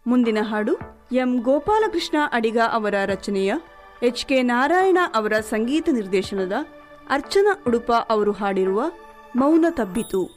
ಮುಂದಿನ ಹಾಡು ಎಂ ಗೋಪಾಲಕೃಷ್ಣ ಅಡಿಗ ಅವರ ರಚನೆಯ, ಎಚ್.ಕೆ. ನಾರಾಯಣ ಅವರ ಸಂಗೀತ ನಿರ್ದೇಶನದ, ಅರ್ಚನಾ ಉಡುಪ ಅವರು ಹಾಡಿರುವ ಮೌನ ತಬ್ಬಿತು.